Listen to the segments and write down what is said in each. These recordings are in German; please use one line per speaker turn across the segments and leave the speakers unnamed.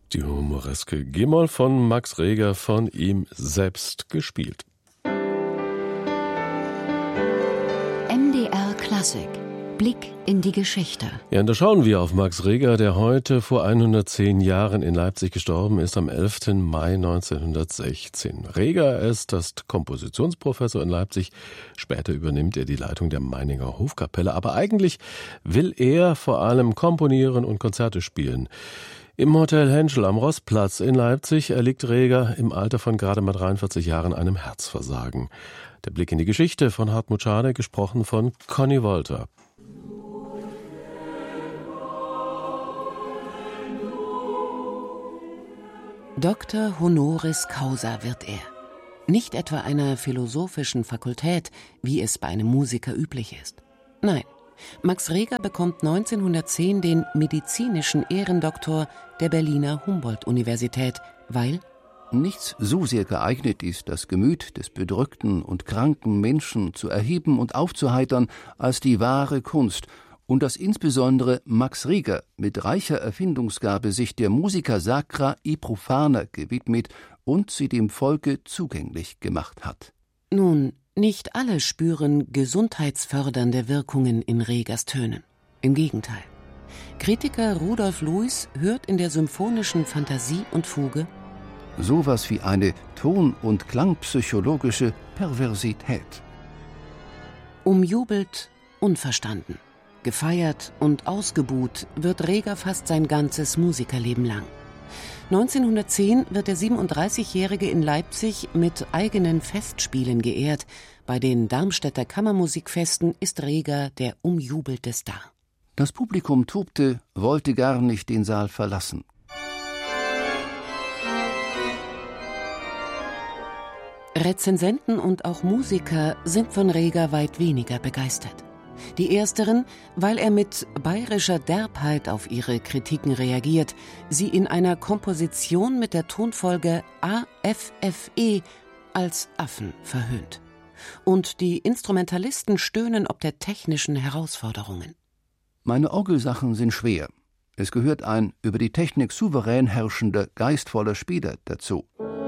Die humoreske G-Moll von Max Reger, von ihm selbst gespielt.
MDR Klassik. Blick in die Geschichte.
Ja, und da schauen wir auf Max Reger, der heute vor 110 Jahren in Leipzig gestorben ist, am 11. Mai 1916. Reger ist Kompositionsprofessor in Leipzig. Später übernimmt er die Leitung der Meininger Hofkapelle. Aber eigentlich will er vor allem komponieren und Konzerte spielen. Im Hotel Henschel am Rossplatz in Leipzig erliegt Reger im Alter von gerade mal 43 Jahren einem Herzversagen. Der Blick in die Geschichte von Hartmut Schade, gesprochen von Conny Wolter.
Dr. Honoris Causa wird er. Nicht etwa einer philosophischen Fakultät, wie es bei einem Musiker üblich ist. Nein, Max Reger bekommt 1910 den medizinischen Ehrendoktor der Berliner Humboldt-Universität, weil
nichts so sehr geeignet ist, das Gemüt des bedrückten und kranken Menschen zu erheben und aufzuheitern, als die wahre Kunst, und dass insbesondere Max Reger mit reicher Erfindungsgabe sich der Musica Sacra e Profana gewidmet und sie dem Volke zugänglich gemacht hat.
Nun, nicht alle spüren gesundheitsfördernde Wirkungen in Regers Tönen. Im Gegenteil. Kritiker Rudolf Luis hört in der symphonischen Fantasie und Fuge
sowas wie eine ton- und klangpsychologische Perversität.
Umjubelt, unverstanden. Gefeiert und ausgebuht wird Reger fast sein ganzes Musikerleben lang. 1910 wird der 37-Jährige in Leipzig mit eigenen Festspielen geehrt. Bei den Darmstädter Kammermusikfesten ist Reger der umjubelte Star.
Das Publikum tobte, wollte gar nicht den Saal verlassen.
Rezensenten und auch Musiker sind von Reger weit weniger begeistert. Die ersteren, weil er mit bayerischer Derbheit auf ihre Kritiken reagiert, sie in einer Komposition mit der Tonfolge AFFE als Affen verhöhnt. Und die Instrumentalisten stöhnen ob der technischen Herausforderungen.
Meine Orgelsachen sind schwer. Es gehört ein über die Technik souverän herrschender, geistvoller Spieler dazu.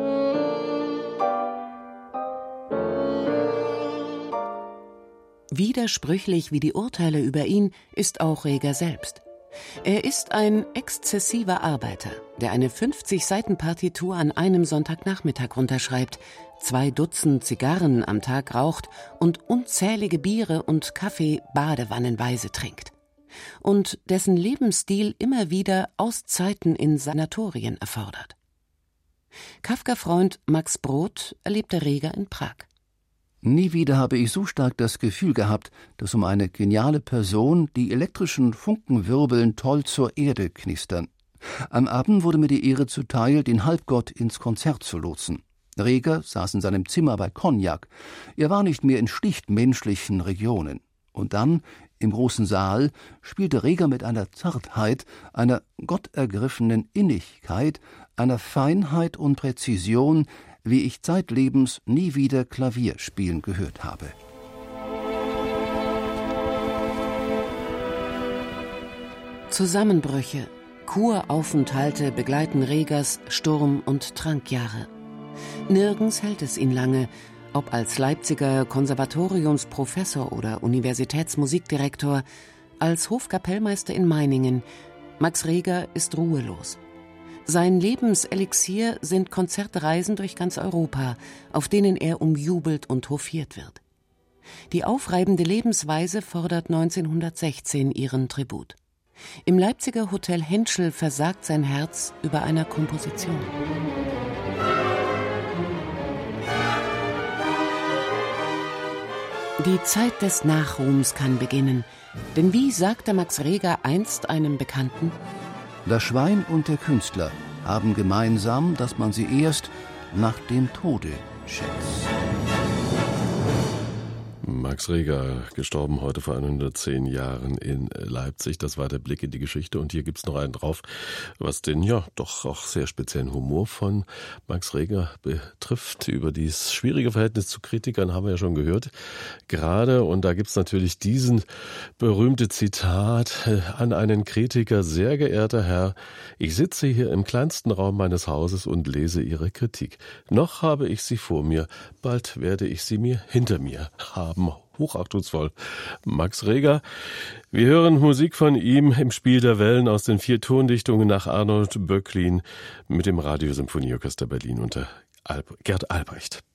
Widersprüchlich wie die Urteile über ihn ist auch Reger selbst. Er ist ein exzessiver Arbeiter, der eine 50-Seiten-Partitur an einem Sonntagnachmittag runterschreibt, 2 Dutzend Zigarren am Tag raucht und unzählige Biere und Kaffee badewannenweise trinkt. Und dessen Lebensstil immer wieder Auszeiten in Sanatorien erfordert. Kafka-Freund Max Brod erlebte Reger in Prag.
Nie wieder habe ich so stark das Gefühl gehabt, dass um eine geniale Person die elektrischen Funkenwirbeln toll zur Erde knistern. Am Abend wurde mir die Ehre zuteil, den Halbgott ins Konzert zu lotsen. Reger saß in seinem Zimmer bei Cognac. Er war nicht mehr in schlicht menschlichen Regionen. Und dann, im großen Saal, spielte Reger mit einer Zartheit, einer gottergriffenen Innigkeit, einer Feinheit und Präzision, wie ich zeitlebens nie wieder Klavier spielen gehört habe.
Zusammenbrüche, Kuraufenthalte begleiten Regers Sturm- und Trankjahre. Nirgends hält es ihn lange, ob als Leipziger Konservatoriumsprofessor oder Universitätsmusikdirektor, als Hofkapellmeister in Meiningen. Max Reger ist ruhelos. Sein Lebenselixier sind Konzertreisen durch ganz Europa, auf denen er umjubelt und hofiert wird. Die aufreibende Lebensweise fordert 1916 ihren Tribut. Im Leipziger Hotel Henschel versagt sein Herz über einer Komposition. Die Zeit des Nachruhms kann beginnen, denn wie sagte Max Reger einst einem Bekannten:
Das Schwein und der Künstler haben gemeinsam, dass man sie erst nach dem Tode schätzt.
Max Reger, gestorben heute vor 110 Jahren in Leipzig. Das war der Blick in die Geschichte. Und hier gibt's noch einen drauf, was den ja doch auch sehr speziellen Humor von Max Reger betrifft. Über dieses schwierige Verhältnis zu Kritikern haben wir ja schon gehört gerade. Und da gibt's natürlich diesen berühmte Zitat an einen Kritiker: Sehr geehrter Herr, ich sitze hier im kleinsten Raum meines Hauses und lese Ihre Kritik. Noch habe ich sie vor mir, bald werde ich sie mir hinter mir haben. Hochachtungsvoll. Max Reger. Wir hören Musik von ihm im Spiel der Wellen aus den 4 Tondichtungen nach Arnold Böcklin mit dem Radiosymphonieorchester Berlin unter Gerd Albrecht.